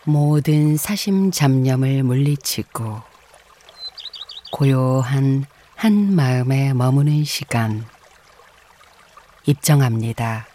모든 사심 잡념을 물리치고 고요한 한 마음에 머무는 시간 입정합니다.